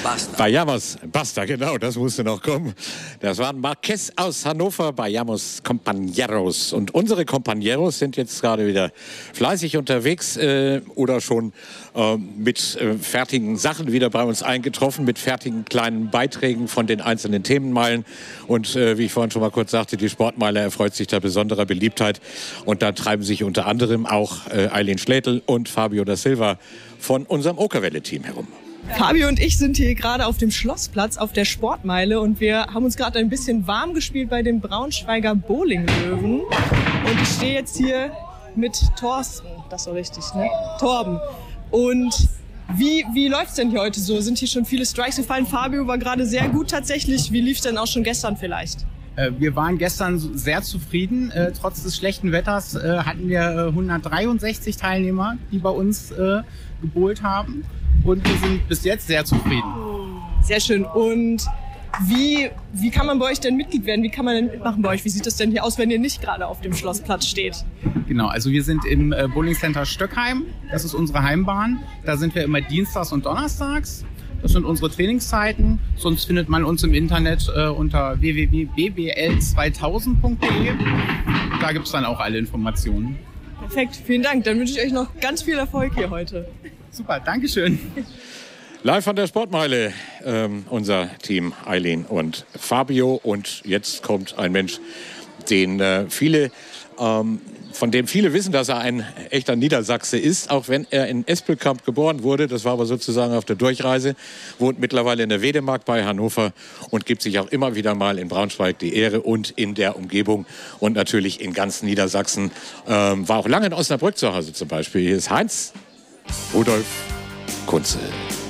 Bayamos, basta, genau, das musste noch kommen. Das waren Marquez aus Hannover, Bayamos Compañeros. Und unsere Compañeros sind jetzt gerade wieder fleißig unterwegs oder schon mit fertigen Sachen wieder bei uns eingetroffen, mit fertigen kleinen Beiträgen von den einzelnen Themenmeilen. Und wie ich vorhin schon mal kurz sagte, die Sportmeile erfreut sich da besonderer Beliebtheit. Und da treiben sich unter anderem auch Eileen Schlätel und Fabio da Silva von unserem Okerwelle-Team herum. Fabio und ich sind hier gerade auf dem Schlossplatz auf der Sportmeile und wir haben uns gerade ein bisschen warm gespielt bei den Braunschweiger Bowlinglöwen. Und ich stehe jetzt hier mit Thorsten, das ist so richtig, ne? Torben. Und wie läuft's denn hier heute so? Sind hier schon viele Strikes gefallen? Fabio war gerade sehr gut tatsächlich. Wie lief's denn auch schon gestern vielleicht? Wir waren gestern sehr zufrieden. Trotz des schlechten Wetters hatten wir 163 Teilnehmer, die bei uns gebowlt haben. Und wir sind bis jetzt sehr zufrieden. Sehr schön. Und wie kann man bei euch denn Mitglied werden? Wie kann man denn mitmachen bei euch? Wie sieht das denn hier aus, wenn ihr nicht gerade auf dem Schlossplatz steht? Genau, also wir sind im Bowling Center Stöckheim. Das ist unsere Heimbahn. Da sind wir immer dienstags und donnerstags. Das sind unsere Trainingszeiten. Sonst findet man uns im Internet unter www.bbl2000.de. Da gibt es dann auch alle Informationen. Perfekt, vielen Dank. Dann wünsche ich euch noch ganz viel Erfolg hier heute. Super, Dankeschön. Live von der Sportmeile, unser Team Eileen und Fabio. Und jetzt kommt ein Mensch, von dem viele wissen, dass er ein echter Niedersachse ist, auch wenn er in Espelkamp geboren wurde. Das war aber sozusagen auf der Durchreise, wohnt mittlerweile in der Wedemark bei Hannover und gibt sich auch immer wieder mal in Braunschweig die Ehre und in der Umgebung und natürlich in ganz Niedersachsen. War auch lange in Osnabrück zu Hause zum Beispiel. Hier ist Heinz Rudolf Kunze.